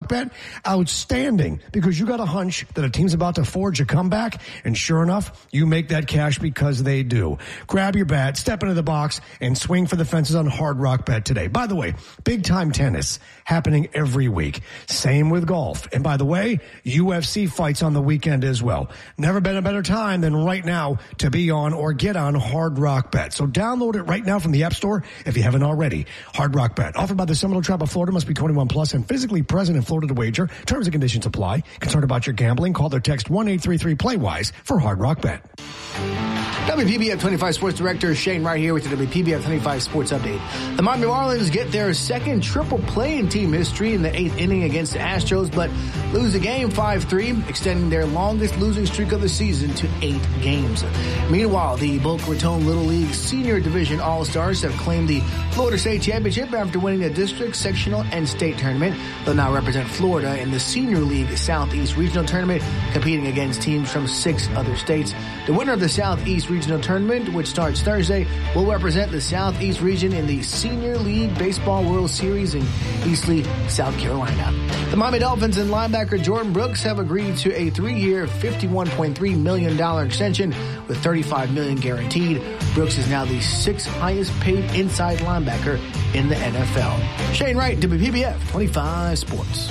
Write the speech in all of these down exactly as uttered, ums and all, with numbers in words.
Rock Bet? Outstanding, because you got a hunch that a team's about to forge a comeback, and sure enough, you make that cash because they do. Grab your bat, step into the box, and swing for the fences on Hard Rock Bet today. By the way, big-time tennis happening every week. Same with golf. And by the way, U F C fights on the weekend as well. Never been a better time than right now to be on or get on Hard Rock Bet. So download it right now from the App Store if you haven't already. Hard Rock Bet, offered by the Seminole Tribe of Florida, must be twenty-one plus and physically present in Florida to wager. Terms and conditions apply. Concerned about your gambling? Call or text one eight three three play wise for Hard Rock Bet. W P B F twenty-five Sports Director Shane Wright here with the W P B F twenty-five Sports Update. The Miami Marlins get their second triple play in team history in the eighth inning against the Astros, but lose the game five three, extending their longest losing streak of the season to eight games. Meanwhile, the Boca Raton Little League Senior Division All-Stars have claimed the Florida State Championship after winning the district, sectional, and state tournament. They'll now represent Florida in the Senior League Southeast Regional Tournament, competing against teams from six other states. The winner of the Southeast Regional Tournament, which starts Thursday, will represent the Southeast region in the Senior League Baseball World Series in Eastleigh, South Carolina. The Miami Dolphins and linebacker Jordan Brooks have agreed to a three-year, fifty-one point three million dollars extension with thirty-five million dollars guaranteed. Brooks is now the sixth highest paid inside linebacker in the N F L. Shane Wright, W P B F twenty-five Sports.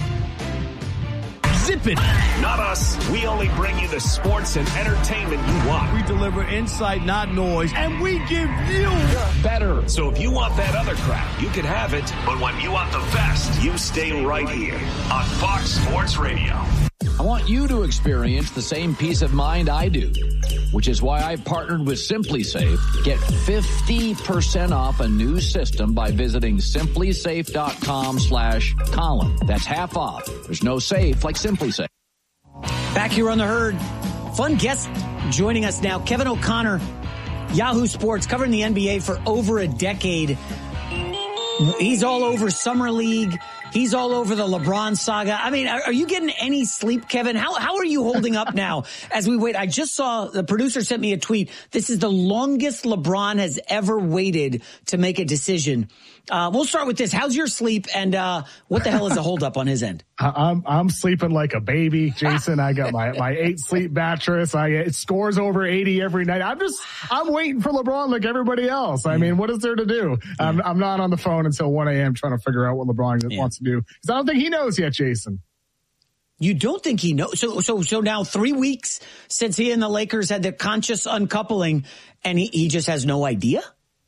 Zip it. Not us. We only bring you the sports and entertainment you want. We deliver insight, not noise, and we give you better. So if you want that other crap, you can have it. But when you want the best, you stay right here on Fox Sports Radio. I want you to experience the same peace of mind I do, which is why I partnered with SimpliSafe. Get fifty percent off a new system by visiting simplysafe.com slash Colin. That's half off. There's no safe like SimpliSafe. Back here on The Herd, fun guest joining us now, Kevin O'Connor, Yahoo Sports, covering the N B A for over a decade. He's all over Summer League. He's all over the LeBron saga. I mean, are, are you getting any sleep, Kevin? How how are you holding up now as we wait? I just saw the producer sent me a tweet. This is the longest LeBron has ever waited to make a decision. Uh, we'll start with this. How's your sleep, and uh, what the hell is the holdup on his end? I'm I'm sleeping like a baby, Jason. I got my, my eight sleep mattress. I it scores over eighty every night. I'm just I'm waiting for LeBron like everybody else. I mean, what is there to do? Yeah. I'm I'm not on the phone until one a.m. trying to figure out what LeBron yeah. wants to do, because I don't think he knows yet, Jason. You don't think he knows? So so so now three weeks since he and the Lakers had the conscious uncoupling, and he, he just has no idea?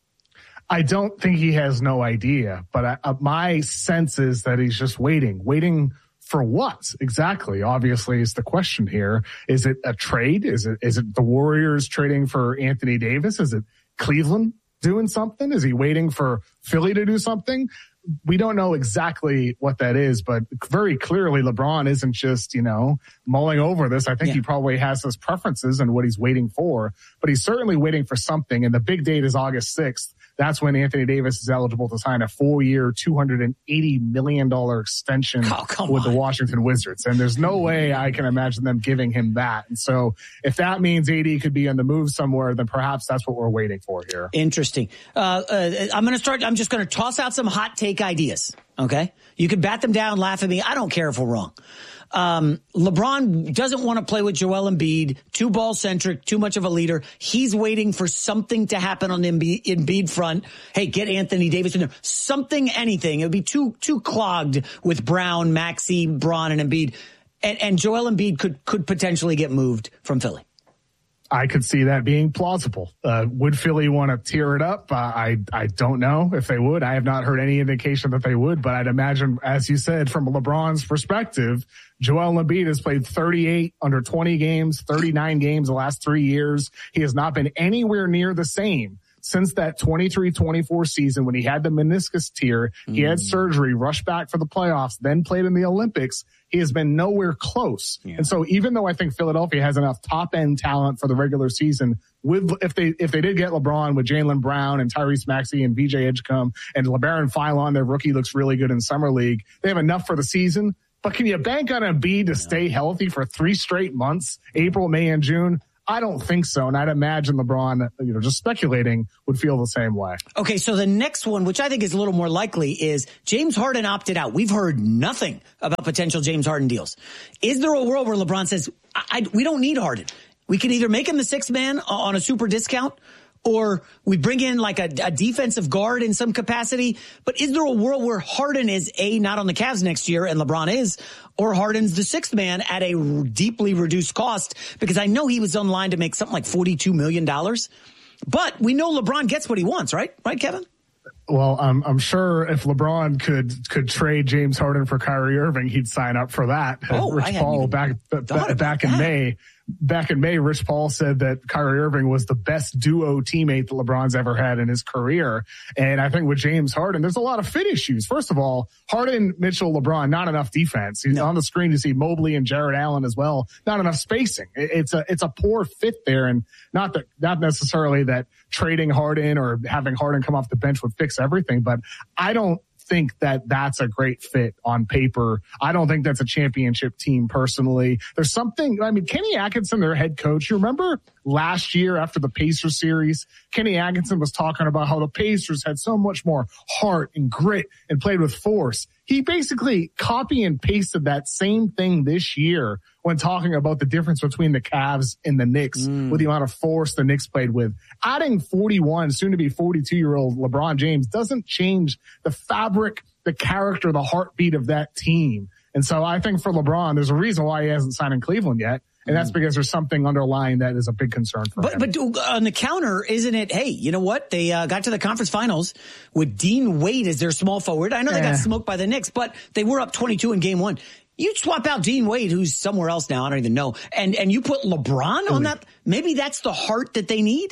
I don't think he has no idea, but I, uh, my sense is that he's just waiting. Waiting for what exactly? Obviously, is the question here. Is it a trade? Is it is it the Warriors trading for Anthony Davis? Is it Cleveland doing something? Is he waiting for Philly to do something? We don't know exactly what that is, but very clearly LeBron isn't just, you know, mulling over this. I think yeah. he probably has his preferences and what he's waiting for, but he's certainly waiting for something. And the big date is August sixth. That's when Anthony Davis is eligible to sign a four-year, two hundred eighty million dollars extension oh, with on. the Washington Wizards. And there's no way I can imagine them giving him that. And so if that means A D could be on the move somewhere, then perhaps that's what we're waiting for here. Interesting. Uh, uh, I'm going to start. I'm just going to toss out some hot take ideas. Okay. You can bat them down, laugh at me. I don't care if we're wrong. Um, LeBron doesn't want to play with Joel Embiid, too ball centric, too much of a leader. He's waiting for something to happen on the Embiid, Embiid front. Hey, get Anthony Davis in there. Something, anything. It would be too, too clogged with Brown, Maxey, Braun, and Embiid. And, and Joel Embiid could, could potentially get moved from Philly. I could see that being plausible. Uh, would Philly want to tear it up? Uh, I I don't know if they would. I have not heard any indication that they would, but I'd imagine, as you said, from LeBron's perspective, Joel Embiid has played thirty-eight under twenty games, thirty-nine games the last three years. He has not been anywhere near the same since that twenty-three twenty-four season when he had the meniscus tear. Mm. He had surgery, rushed back for the playoffs, then played in the Olympics. He has been nowhere close. Yeah. And so even though I think Philadelphia has enough top-end talent for the regular season, with if they if they did get LeBron with Jaylen Brown and Tyrese Maxey and V J Edgecombe and LeBaron Philon, their rookie looks really good in Summer League, they have enough for the season. But can you bank on Embiid to stay healthy for three straight months, April, May, and June? I don't think so. And I'd imagine LeBron, you know, just speculating, would feel the same way. Okay, so the next one, which I think is a little more likely, is James Harden opted out. We've heard nothing about potential James Harden deals. Is there a world where LeBron says, I, I, we don't need Harden? We can either make him the sixth man on a super discount, or we bring in like a, a defensive guard in some capacity. But is there a world where Harden is A, not on the Cavs next year, and LeBron is, or Harden's the sixth man at a deeply reduced cost? Because I know he was on line to make something like forty-two million dollars. But we know LeBron gets what he wants, right? Right, Kevin? Well, um, I'm sure if LeBron could could trade James Harden for Kyrie Irving, he'd sign up for that. Oh, Rich Paul back back, back in May. Back in May, Rich Paul said that Kyrie Irving was the best duo teammate that LeBron's ever had in his career. And I think with James Harden, there's a lot of fit issues. First of all, Harden, Mitchell, LeBron, not enough defense. He's no. on the screen to see Mobley and Jared Allen as well. Not enough spacing. It's a it's a poor fit there, and not that not necessarily that trading Harden or having Harden come off the bench would fix everything, but I don't think that that's a great fit on paper. I don't think that's a championship team personally. There's something, I mean, Kenny Atkinson, their head coach, you remember last year after the Pacers series, Kenny Atkinson was talking about how the Pacers had so much more heart and grit and played with force. He basically copy and pasted that same thing this year when talking about the difference between the Cavs and the Knicks mm. with the amount of force the Knicks played with. Adding forty-one, soon to be forty-two-year-old LeBron James doesn't change the fabric, the character, the heartbeat of that team. And so I think for LeBron, there's a reason why he hasn't signed in Cleveland yet. And that's because there's something underlying that is a big concern for but, him. But on the counter, isn't it, hey, you know what? They uh, got to the conference finals with Dean Wade as their small forward. I know they eh. got smoked by the Knicks, but they were up twenty-two in game one. You swap out Dean Wade, who's somewhere else now, I don't even know, and, and you put LeBron on that. Maybe that's the heart that they need?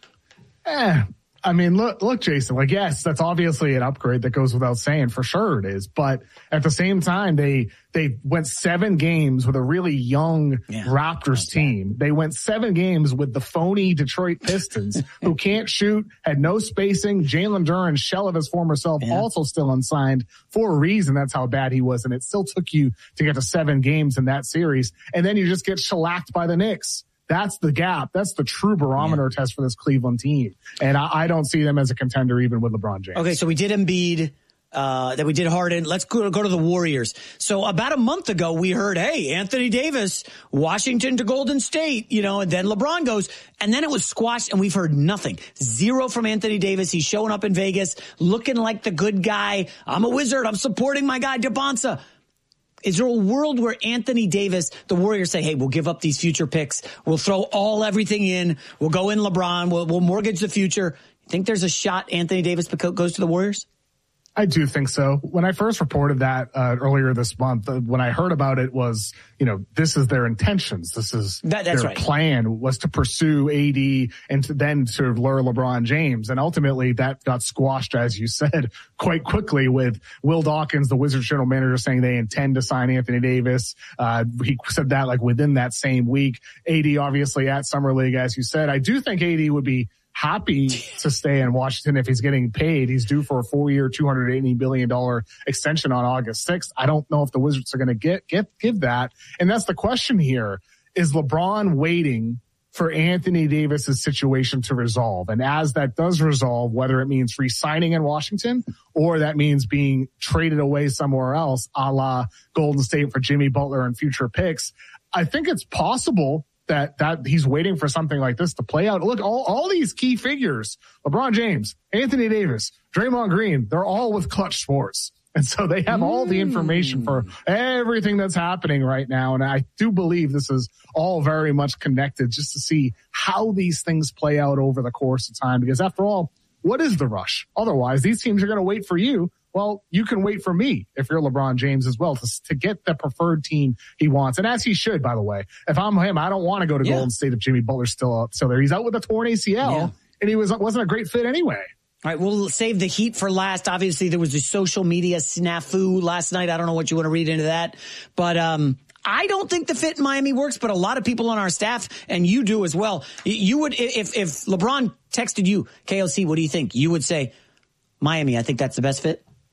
Eh. I mean, look, look, Jason, like, yes, that's obviously an upgrade that goes without saying. For sure it is. But at the same time, they, they went seven games with a really young yeah, Raptors team. They went seven games with the phony Detroit Pistons who can't shoot, had no spacing. Jalen Duren, shell of his former self, yeah. also still unsigned for a reason. That's how bad he was. And it still took you to get to seven games in that series. And then you just get shellacked by the Knicks. That's the gap. That's the true barometer yeah. test for this Cleveland team. And I, I don't see them as a contender even with LeBron James. Okay, so we did Embiid, uh, that we did Harden. Let's go, go to the Warriors. So about a month ago, we heard, hey, Anthony Davis, Washington to Golden State, you know, and then LeBron goes, and then it was squashed, and we've heard nothing. Zero from Anthony Davis. He's showing up in Vegas, looking like the good guy. I'm a wizard. I'm supporting my guy, DeBonsa. Is there a world where Anthony Davis, the Warriors say, hey, we'll give up these future picks. We'll throw all everything in. We'll go in LeBron. We'll, we'll mortgage the future. You think there's a shot Anthony Davis goes to the Warriors? I do think so. When I first reported that uh, earlier this month, uh, when I heard about it was, you know, this is their intentions. This is that, that's their right. plan was to pursue A D and to then to lure LeBron James. And ultimately that got squashed, as you said, quite quickly with Will Dawkins, the Wizards general manager, saying they intend to sign Anthony Davis. Uh, he said that like within that same week. A D obviously at Summer League, as you said. I do think A D would be happy to stay in Washington if he's getting paid. He's due for a four-year, two hundred eighty billion dollars extension on August sixth. I don't know if the Wizards are going to get, get, give that. And that's the question here. Is LeBron waiting for Anthony Davis's situation to resolve? And as that does resolve, whether it means re-signing in Washington or that means being traded away somewhere else, a la Golden State for Jimmy Butler and future picks, I think it's possible that that he's waiting for something like this to play out. Look, all, all these key figures, LeBron James, Anthony Davis, Draymond Green, they're all with Clutch Sports. And so they have all the information for everything that's happening right now. And I do believe this is all very much connected just to see how these things play out over the course of time. Because after all, what is the rush? Otherwise, these teams are going to wait for you. Well, you can wait for me if you're LeBron James as well to, to get the preferred team he wants. And as he should, by the way. If I'm him, I don't want to go to yeah. Golden State if Jimmy Butler's still out. So there, he's out with a torn A C L, yeah. and he was, wasn't a great fit anyway. All right, we'll save the Heat for last. Obviously, there was a social media snafu last night. I don't know what you want to read into that. But um I don't think the fit in Miami works, but a lot of people on our staff, and you do as well. You would, if if LeBron texted you, K O C, what do you think? You would say, Miami, I think that's the best fit?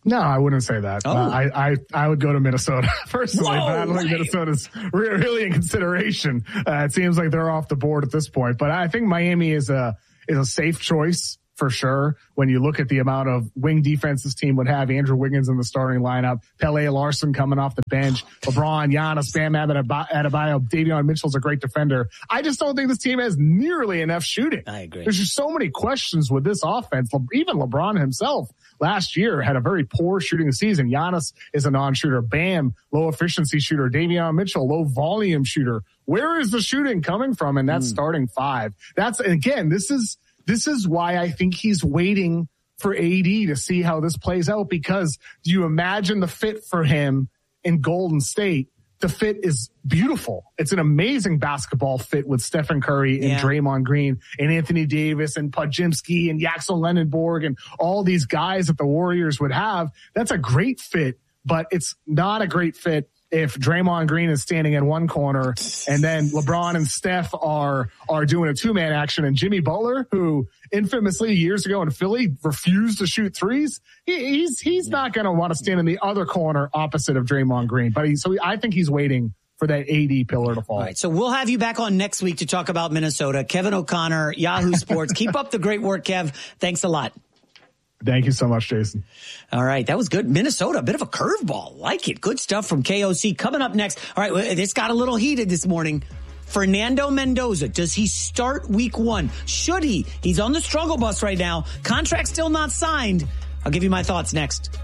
No, I wouldn't say that. Oh. Uh, I, I I would go to Minnesota personally, Whoa, but I don't think wait. Minnesota's re- really in consideration. Uh, it seems like they're off the board at this point. But I think Miami is a is a safe choice for sure. When you look at the amount of wing defense this team would have, Andrew Wiggins in the starting lineup, Pele Larson coming off the bench, LeBron, Giannis, Bam Adebayo, Davion Mitchell's a great defender. I just don't think this team has nearly enough shooting. I agree. There's just so many questions with this offense. Le- even LeBron himself last year had a very poor shooting season. Giannis is a non-shooter. Bam, low efficiency shooter. Davion Mitchell, low volume shooter. Where is the shooting coming from in that mm. starting five? That's, again, this is, This is why I think he's waiting for A D to see how this plays out, because do you imagine the fit for him in Golden State? The fit is beautiful. It's an amazing basketball fit with Stephen Curry and yeah. Draymond Green and Anthony Davis and Podziemski and Jackson Lennon-Borg and all these guys that the Warriors would have. That's a great fit, but it's not a great fit if Draymond Green is standing in one corner and then LeBron and Steph are are doing a two-man action, and Jimmy Butler, who infamously years ago in Philly refused to shoot threes, he, he's he's not going to want to stand in the other corner opposite of Draymond Green. But he, so I think he's waiting for that A D pillar to fall. All right, so we'll have you back on next week to talk about Minnesota. Kevin O'Connor, Yahoo Sports. Keep up the great work, Kev. Thanks a lot. Thank you so much, Jason. All right. That was good. Minnesota, a bit of a curveball. Like it. Good stuff from K O C. Coming up next. All right. This got a little heated this morning. Fernando Mendoza. Does he start week one? Should he? He's on the struggle bus right now. Contract still not signed. I'll give you my thoughts next.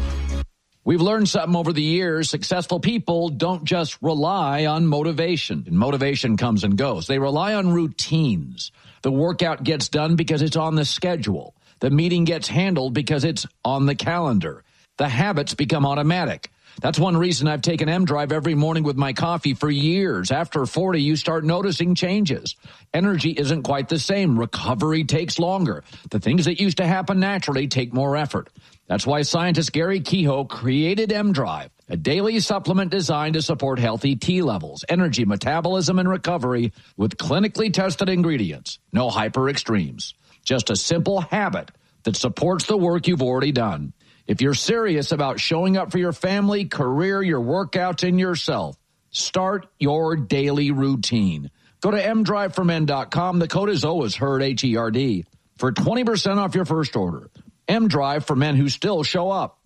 We've learned something over the years. Successful people don't just rely on motivation. Motivation comes and goes. They rely on routines. The workout gets done because it's on the schedule. The meeting gets handled because it's on the calendar. The habits become automatic. That's one reason I've taken M-Drive every morning with my coffee for years. After forty, you start noticing changes. Energy isn't quite the same. Recovery takes longer. The things that used to happen naturally take more effort. That's why scientist Gary Kehoe created M-Drive, a daily supplement designed to support healthy T levels, energy, metabolism, and recovery with clinically tested ingredients. No hyper extremes. Just a simple habit that supports the work you've already done. If you're serious about showing up for your family, career, your workouts, and yourself, start your daily routine. Go to m drive for men dot com. The code is always HERD, H E R D, for twenty percent off your first order. M-Drive for men who still show up.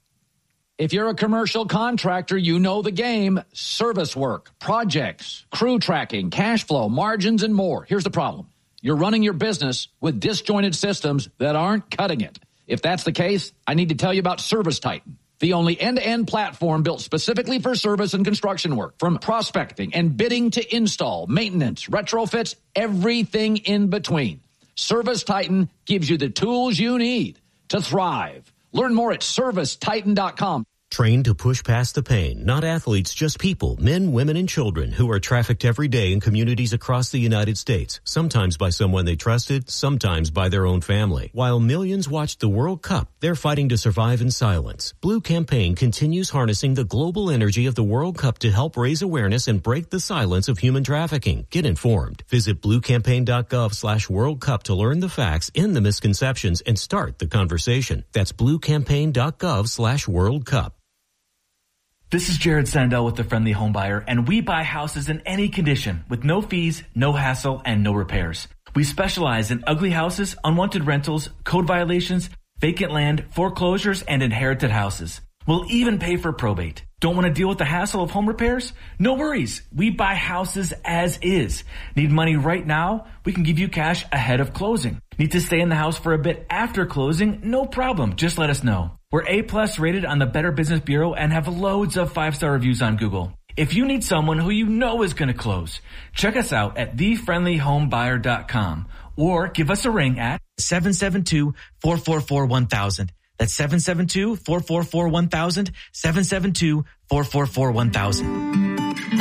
If you're a commercial contractor, you know the game. Service work, projects, crew tracking, cash flow, margins, and more. Here's the problem. You're running your business with disjointed systems that aren't cutting it. If that's the case, I need to tell you about Service Titan, the only end-to-end platform built specifically for service and construction work. From prospecting and bidding to install, maintenance, retrofits, everything in between. Service Titan gives you the tools you need to thrive. Learn more at service titan dot com. Trained to push past the pain, not athletes, just people, men, women, and children who are trafficked every day in communities across the United States, sometimes by someone they trusted, sometimes by their own family. While millions watched the World Cup, they're fighting to survive in silence. Blue Campaign continues harnessing the global energy of the World Cup to help raise awareness and break the silence of human trafficking. Get informed. Visit blue campaign dot gov slash World Cup to learn the facts, end the misconceptions, and start the conversation. That's blue campaign dot gov slash World Cup. This is Jared Sandell with The Friendly Home Buyer, and we buy houses in any condition with no fees, no hassle, and no repairs. We specialize in ugly houses, unwanted rentals, code violations, vacant land, foreclosures, and inherited houses. We'll even pay for probate. Don't want to deal with the hassle of home repairs? No worries. We buy houses as is. Need money right now? We can give you cash ahead of closing. Need to stay in the house for a bit after closing? No problem. Just let us know. We're A-plus rated on the Better Business Bureau and have loads of five-star reviews on Google. If you need someone who you know is going to close, check us out at the friendly home buyer dot com or give us a ring at seven seven two, four four four, one thousand. That's seven seven two, four four four, one thousand, seven seven two, four four four, one thousand.